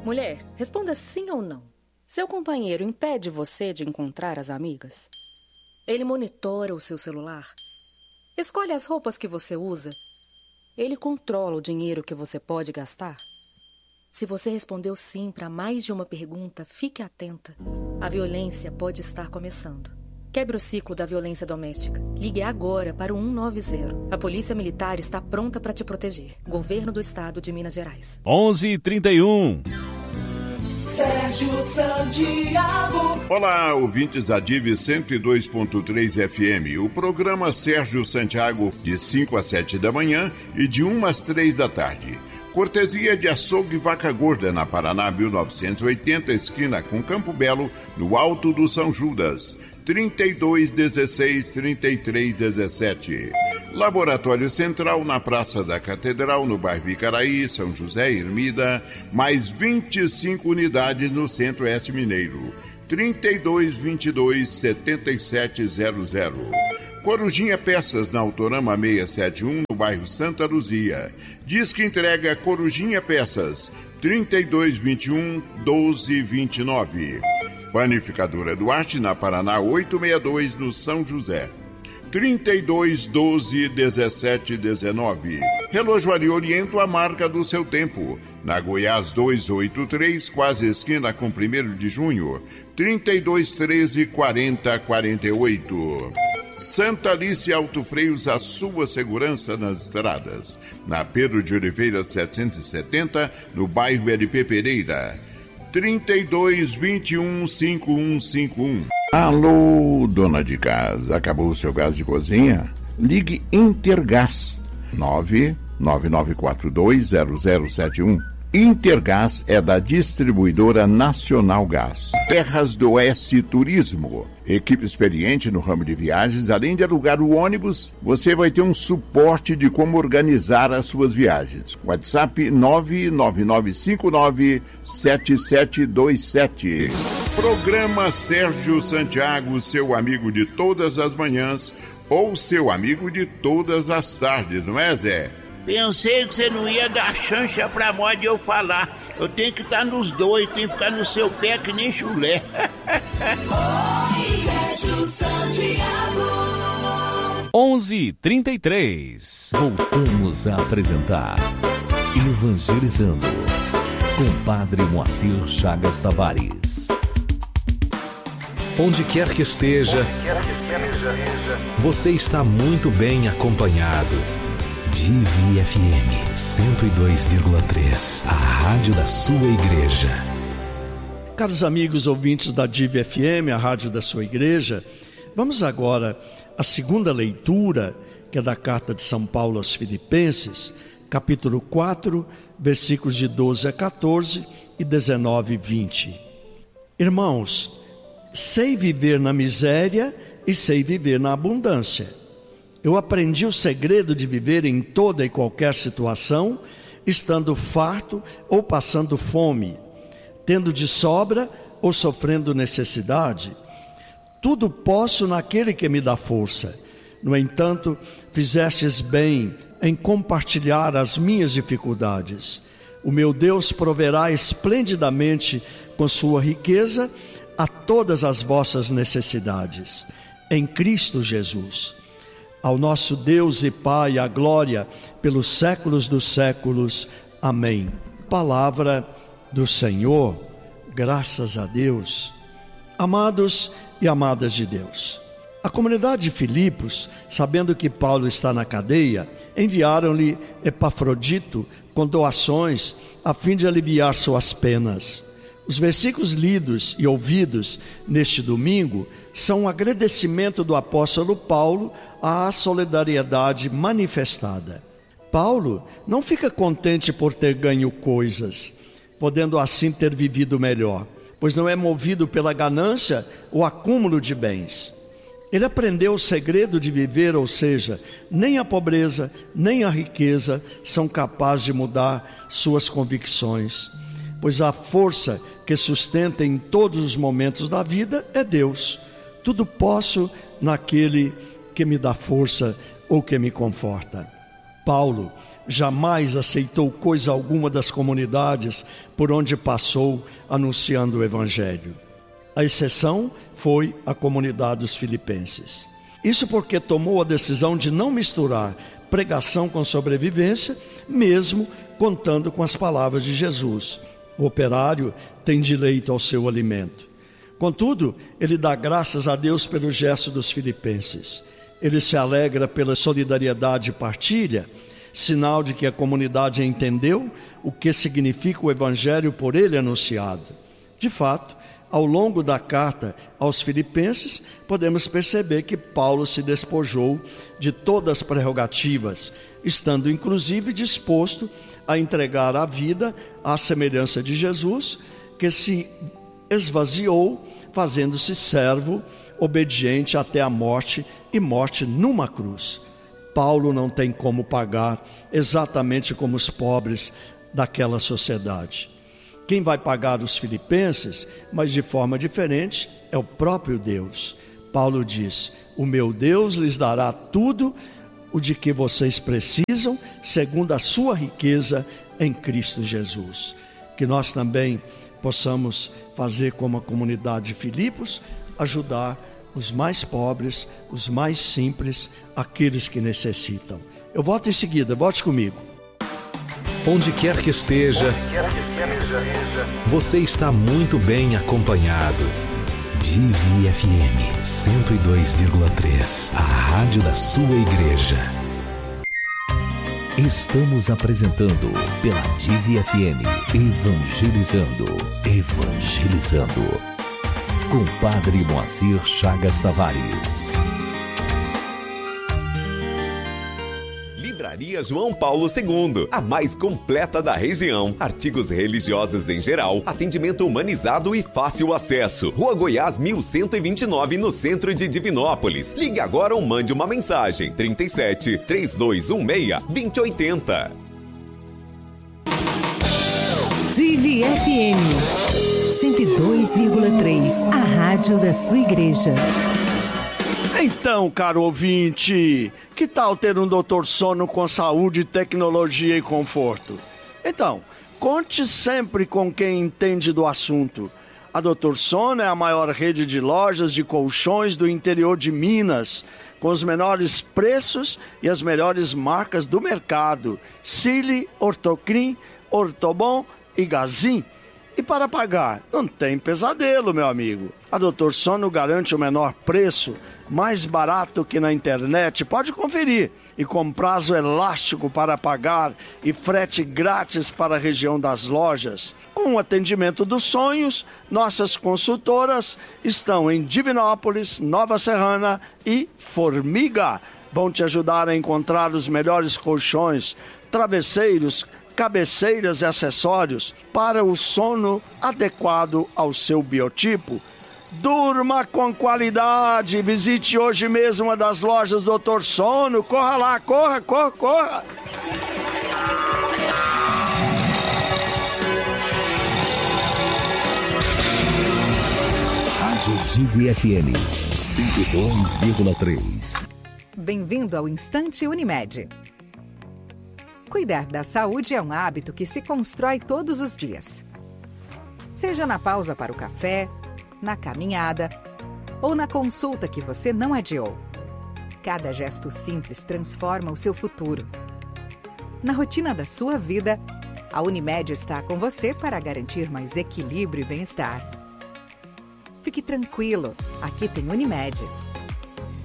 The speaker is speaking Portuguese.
Mulher, responda sim ou não. Seu companheiro impede você de encontrar as amigas? Ele monitora o seu celular? Escolhe as roupas que você usa? Ele controla o dinheiro que você pode gastar? Se você respondeu sim para mais de uma pergunta, fique atenta. A violência pode estar começando. Quebre o ciclo da violência doméstica. Ligue agora para o 190. A Polícia Militar está pronta para te proteger. Governo do Estado de Minas Gerais. 11h31. Sérgio Santiago. Olá, ouvintes da DIV 102.3 FM. O programa Sérgio Santiago, de 5 às 7 da manhã e de 1 às 3 da tarde. Cortesia de Açougue Vaca Gorda, na Paraná 1980, esquina com Campo Belo, no Alto do São Judas. 3216-3317. Laboratório Central, na Praça da Catedral, no bairro Icaraí, São José, Ermida, mais 25 unidades no Centro-Oeste Mineiro. 3222-7700. Corujinha Peças, na Autorama 671, no bairro Santa Luzia. Diz que entrega Corujinha Peças, 3221-1229. Panificadora Duarte, na Paraná 862, no São José. 3212-1719. Relojoaria Oriento, a marca do seu tempo. Na Goiás 283, quase esquina com 1º de junho. 3213-4048. Santa Alice Autofreios, a sua segurança nas estradas. Na Pedro de Oliveira 770, no bairro LP Pereira. 3221-5151. Alô, dona de casa, acabou o seu gás de cozinha? Ligue Intergás 999420071. Intergás é da Distribuidora Nacional Gás. Terras do Oeste Turismo. Equipe experiente no ramo de viagens, além de alugar o ônibus, você vai ter um suporte de como organizar as suas viagens. WhatsApp 999597727. Programa Sérgio Santiago, seu amigo de todas as manhãs ou seu amigo de todas as tardes, não é, Zé? Pensei que você não ia dar chancha pra moda de eu falar. Eu tenho que estar nos dois, tenho que ficar no seu pé que nem chulé. Sérgio Santiago. 11h33. Voltamos a apresentar Evangelizando com Padre Moacir Chagas Tavares. Onde quer que esteja, você está muito bem acompanhado. DIV FM 102,3, a rádio da sua igreja. Caros amigos ouvintes da DIV FM, a rádio da sua igreja, vamos agora à segunda leitura, que é da carta de São Paulo aos Filipenses, capítulo 4, versículos de 12 a 14 e 19 e 20. Irmãos, sei viver na miséria e sei viver na abundância. Eu aprendi o segredo de viver em toda e qualquer situação, estando farto ou passando fome, tendo de sobra ou sofrendo necessidade. Tudo posso naquele que me dá força. No entanto, fizestes bem em compartilhar as minhas dificuldades. O meu Deus proverá esplendidamente com sua riqueza a todas as vossas necessidades, em Cristo Jesus. Ao nosso Deus e Pai, a glória pelos séculos dos séculos. Amém. Palavra do Senhor, graças a Deus. Amados e amadas de Deus, a comunidade de Filipos, sabendo que Paulo está na cadeia, enviaram-lhe Epafrodito com doações, a fim de aliviar suas penas. Os versículos lidos e ouvidos neste domingo são um agradecimento do apóstolo Paulo à solidariedade manifestada. Paulo não fica contente por ter ganho coisas, podendo assim ter vivido melhor, pois não é movido pela ganância ou acúmulo de bens. Ele aprendeu o segredo de viver, ou seja, nem a pobreza, nem a riqueza são capazes de mudar suas convicções, pois a força que sustenta em todos os momentos da vida é Deus. Tudo posso naquele que me dá força ou que me conforta. Paulo jamais aceitou coisa alguma das comunidades por onde passou anunciando o Evangelho. A exceção foi a comunidade dos filipenses. Isso porque tomou a decisão de não misturar pregação com sobrevivência, mesmo contando com as palavras de Jesus. O operário tem direito ao seu alimento. Contudo, ele dá graças a Deus pelo gesto dos filipenses. Ele se alegra pela solidariedade e partilha, sinal de que a comunidade entendeu o que significa o Evangelho por ele anunciado. De fato, ao longo da carta aos Filipenses, podemos perceber que Paulo se despojou de todas as prerrogativas, estando inclusive disposto a entregar a vida à semelhança de Jesus, que se esvaziou, fazendo-se servo, obediente até a morte e morte numa cruz. Paulo não tem como pagar exatamente como os pobres daquela sociedade. Quem vai pagar os filipenses, mas de forma diferente, é o próprio Deus. Paulo diz: o meu Deus lhes dará tudo o de que vocês precisam, segundo a sua riqueza em Cristo Jesus. Que nós também possamos fazer como a comunidade de Filipos, ajudar os mais pobres, os mais simples, aqueles que necessitam. Eu volto em seguida, volte comigo. Onde quer que esteja, você está muito bem acompanhado. Divi FM 102,3, a rádio da sua igreja. Estamos apresentando pela Divi FM Evangelizando. Com Padre Moacir Chagas Tavares. Livraria João Paulo II, a mais completa da região. Artigos religiosos em geral, atendimento humanizado e fácil acesso. Rua Goiás 1129, no centro de Divinópolis. Ligue agora ou mande uma mensagem. 37 3216 2080. Divi FM 102,3, a rádio da sua igreja. Então, caro ouvinte, que tal ter um Dr. Sono com saúde, tecnologia e conforto? Então, conte sempre com quem entende do assunto. A Dr. Sono é a maior rede de lojas de colchões do interior de Minas, com os menores preços e as melhores marcas do mercado: Sealy, Ortocrim, Ortobon e Gazin. E para pagar, não tem pesadelo, meu amigo. A Dr. Sono garante o menor preço, mais barato que na internet. Pode conferir. E com prazo elástico para pagar e frete grátis para a região das lojas. Com o atendimento dos sonhos, nossas consultoras estão em Divinópolis, Nova Serrana e Formiga. Vão te ajudar a encontrar os melhores colchões, travesseiros, cabeceiras e acessórios para o sono adequado ao seu biotipo. Durma com qualidade. Visite hoje mesmo uma das lojas do Dr. Sono. Corra lá, corra. Rádio Divi FM 102,3. Bem-vindo ao Instante Unimed. Cuidar da saúde é um hábito que se constrói todos os dias. Seja na pausa para o café, na caminhada ou na consulta que você não adiou. Cada gesto simples transforma o seu futuro. Na rotina da sua vida, a Unimed está com você para garantir mais equilíbrio e bem-estar. Fique tranquilo, aqui tem Unimed.